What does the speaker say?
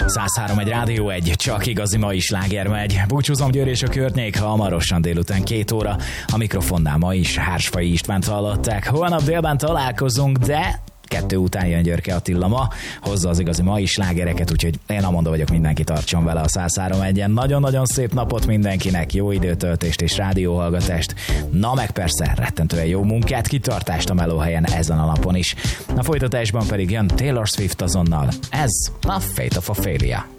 103 egy Rádió 1, csak igazi mai sláger megy. Búcsúzom Győr és a környék, hamarosan délután 2 óra. A mikrofonnál ma is Hársfai Istvánt hallották. Holnap délben találkozunk, de 2 után jön Györke Attila ma, hozza az igazi mai slágereket, úgyhogy én Amanda vagyok, mindenki tartson vele a 103.1-en. Nagyon-nagyon szép napot mindenkinek, jó időtöltést és rádióhallgatást. Na meg persze, rettentően jó munkát, kitartást a melóhelyen ezen a napon is. A folytatásban pedig jön Taylor Swift azonnal. Ez a Fate of Ophelia.